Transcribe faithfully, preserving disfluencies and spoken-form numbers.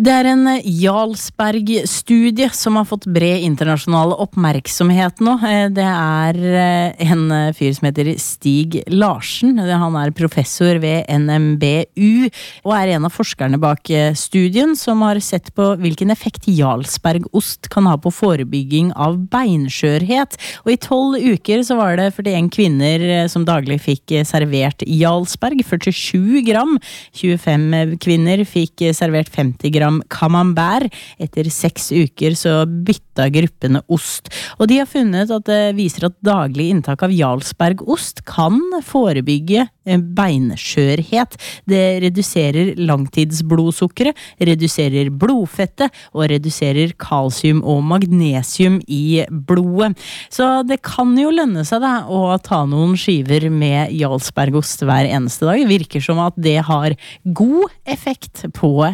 Det er en Jarlsberg-studie som har fått bred internasjonal oppmerksomhet nå. Det er en fyr som heter Stig Larsen. Han er professor ved N M B U og er en av forskerne bak studien som har sett på hvilken effekt Jarlsbergost kan ha på forebygging av beinskjørhet. Og i tolv uker så var det førtien kvinner som daglig fikk servert Jarlsberg, førtisju gram. tjuefem kvinner fikk servert femti gram camembert. Etter seks uker så bytta gruppene ost. Og de har funnet at det viser at daglig inntak av Jarlsbergost kan forebygge beinskjørhet. Det reduserer langtidsblodsukkeret, reduserer blodfettet og reduserer kalsium og magnesium i blodet. Så det kan jo lønne seg da å ta noen skiver med Jarlsbergost hver eneste dag. Det virker som at det har god effekt på